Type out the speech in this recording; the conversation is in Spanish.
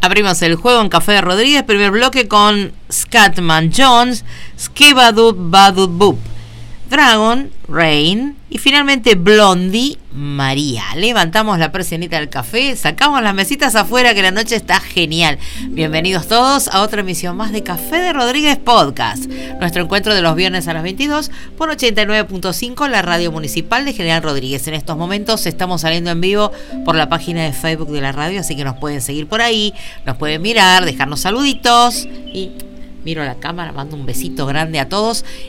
Abrimos el juego en Café de Rodríguez, primer bloque con Scatman Jones, Skibadoo Badoo Boop, Dragon, Rain y finalmente Blondie, María. Levantamos la persianita del café, sacamos las mesitas afuera que la noche está genial. Bienvenidos todos a otra emisión más de Café de Rodríguez Podcast. Nuestro encuentro de los viernes a las 22 por 89.5, la radio municipal de General Rodríguez. En estos momentos estamos saliendo en vivo por la página de Facebook de la radio, así que nos pueden seguir por ahí, nos pueden mirar, dejarnos saluditos y... miro a la cámara, mando un besito grande a todos